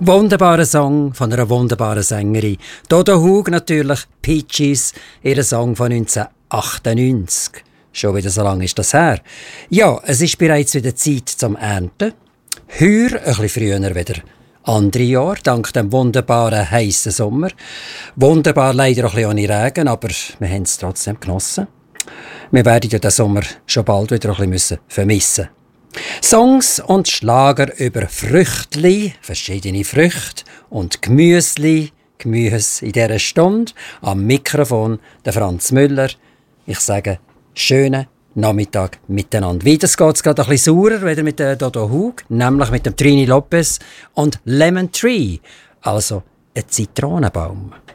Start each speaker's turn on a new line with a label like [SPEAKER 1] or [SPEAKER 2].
[SPEAKER 1] Wunderbarer Song von einer wunderbaren Sängerin. Dodo Hug natürlich, Peaches, ihr Song von 1998. Schon wieder so lange ist das her. Ja, es ist bereits wieder Zeit zum Ernten. Heuer ein bisschen früher wieder andere Jahr, dank dem wunderbaren heissen Sommer. Wunderbar leider auch ein bisschen ohne Regen, aber wir haben es trotzdem genossen. Wir werden ja den Sommer schon bald wieder ein bisschen vermissen. Songs und Schlager über Früchtli, verschiedene Früchte und Gemüse in dieser Stunde. Am Mikrofon der Franz Müller. Ich sage, schönen Nachmittag miteinander. Weiter geht es gerade ein bisschen saurer, wieder mit der Dodo Hug, nämlich mit dem Trini Lopez und Lemon Tree, also ein Zitronenbaum.